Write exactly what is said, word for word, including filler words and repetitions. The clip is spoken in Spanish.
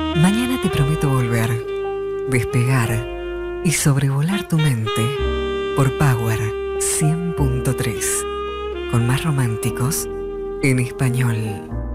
Mañana te prometo volver, despegar y sobrevolar tu mente por Power cien punto tres, con más románticos en español.